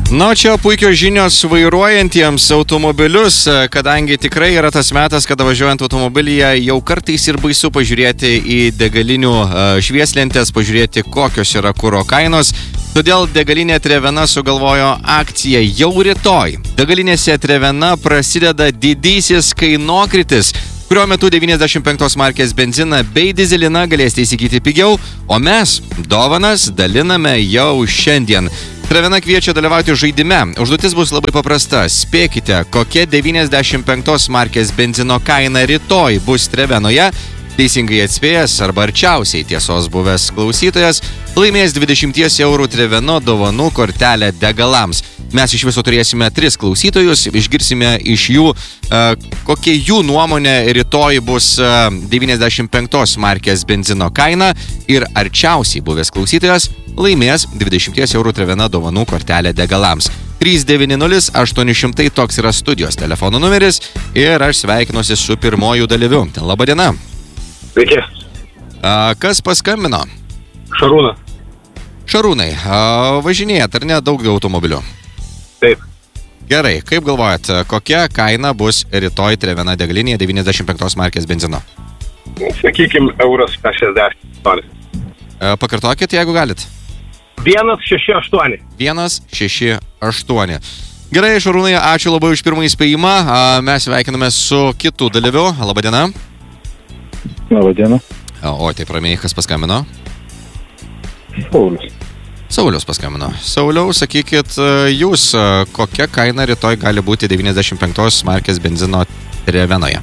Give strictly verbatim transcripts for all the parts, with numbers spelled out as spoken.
Na, čia puikios žinios vairuojantiems automobilius, kadangi tikrai yra tas metas, kada važiuojant automobilyje jau kartais ir baisu pažiūrėti į degalinių švieslentės, pažiūrėti, kokios yra kuro kainos. Todėl degalinė Trevena sugalvojo akciją jau rytoj. Degalinėse Trevena prasideda didysis kainokritis, kurio metu devyniasdešimt penktos markės benziną bei dizeliną galėsite įsigyti pigiau, o mes dovanas daliname jau šiandien. Trevena kviečia dalyvauti žaidime. Užduotis bus labai paprasta. Spėkite, kokia devyniasdešimt penktos markės benzino kaina rytoj bus Trevenoje. Teisingai atspėjęs arba arčiausiai tiesos buvęs klausytojas laimės dvidešimt eurų Treveno dovanų kortelę degalams. Mes iš viso turėsime tris klausytojus, išgirsime iš jų, kokia jų nuomonė rytoj bus devyniasdešimt penktos markės benzino kaina ir arčiausiai buvęs klausytojas laimės dvidešimt eurų Trevena dovanų kortelę degalams. trys devyni nulis aštuoni šimtai toks yra studijos telefono numeris ir aš sveikinuosi su pirmoju dalyviu. Labadiena. Sveiki. A, kas paskambino? Šarūnas. Šarūnai, a, važinėjat ar ne daug automobilių? Taip. Gerai, kaip galvojat, kokia kaina bus rytoj Trevena degalinėje devyniasdešimt penktos markės benzino? Sakykim, euras šešiasdešimt aštuoni. A, pakartokit, jeigu galit. vienas šeši aštuoni. vienas šeši aštuoni. Gerai, Šarūnai, ačiū labai už pirmąjį įspėjimą. A, mes sveikiname su kitu dalyviu. Labadiena. Labadiena. O, taip ramiai, kas paskambino? Saulius. Saulius paskambino. Sauliau, sakykit, jūs, kokia kaina rytoj gali būti devyniasdešimt penktos markės benzino Trevenoje?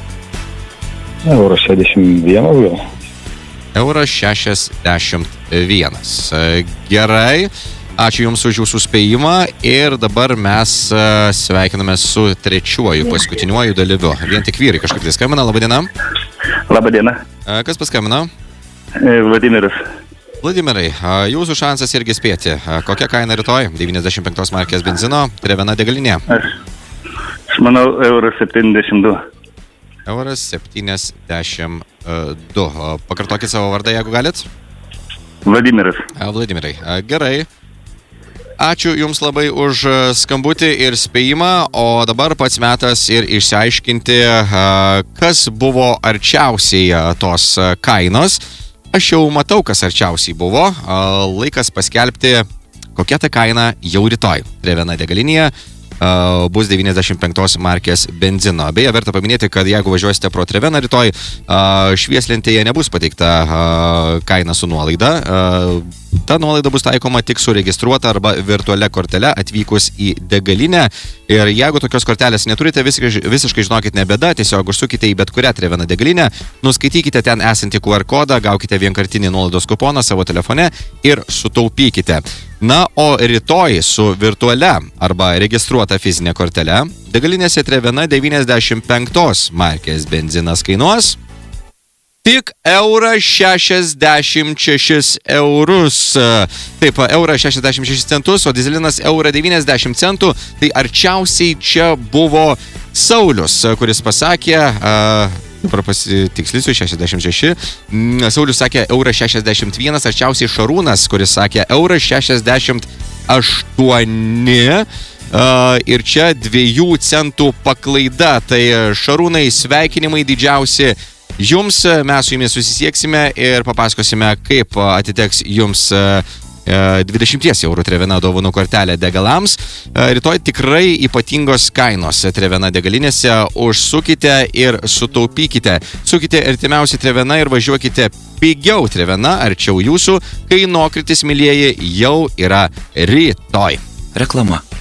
Euras šešiasdešimt vienas gal. Euras šešiasdešimt vienas. Gerai. Ačiū Jums už Jūsų spėjimą ir dabar mes sveikiname su trečiuoju, paskutiniuoju dalyviu. Vien tik vyrai kažkaip tai skambina. Labadiena. Labadiena. Kas paskambino? Vladimiras. Vladimirai, Jūsų šansas irgi spėti. Kokia kaina rytoj devyniasdešimt penktos markės benzino Trevena degalinė? Aš, aš manau, euras septyniasdešimt du. Euras septyniasdešimt du. Pakartokit savo vardą, jeigu galit. Vladimiras. Vladimirai, gerai. Ačiū Jums labai už skambutį ir spėjimą, o dabar pats metas ir išsiaiškinti, kas buvo arčiausiai tos kainos. Aš jau matau, kas arčiausiai buvo. Laikas paskelbti, kokia ta kaina jau rytoj Trevena degalinėje bus devyniasdešimt penktos markės benzino. Beje, verta paminėti, kad jeigu važiuosite pro Treveną rytoj, švieslentėje nebus pateikta kaina su nuolaida. Ta nuolaida bus taikoma tik su registruota arba virtualia kortele atvykus į degalinę. Ir jeigu tokios kortelės neturite, visiškai, visiškai žinokit, ne bėda, tiesiog užsukite į bet kurią Trevena degalinę, nuskaitykite ten esantį Q R kodą, gaukite vienkartinį nuolaidos kuponą savo telefone ir sutaupykite. Na, o rytoj su virtualia arba registruota fizinė kortele degalinėse Trevena devyniasdešimt penktos markės benzinas kainuos tik eurą šešiasdešimt šešis eurus. Taip, eurą šešiasdešimt šešis centus, o dizelinas eurą devyniasdešimt centų. Tai arčiausiai čia buvo Saulius, kuris pasakė, dabar pasitikslysiu, šešiasdešimt šeši. Saulius sakė eurą šešiasdešimt vienas, arčiausiai Šarūnas, kuris sakė eurą šešiasdešimt aštuoni. Ir čia dviejų centų paklaida. Tai Šarūnai, sveikinimai didžiausi Jums, mes su Jumis susisieksime ir papasakosime, kaip atiteks Jums dvidešimt eurų Trevena dovanų kortelę degalams. Rytoj tikrai ypatingos kainos Trevena degalinėse. Užsukite ir sutaupykite. Sukite artimiausiai Trevena ir važiuokite pigiau Trevena arčiau Jūsų. Kainokritis, mylieji, jau yra rytoj. Reklama.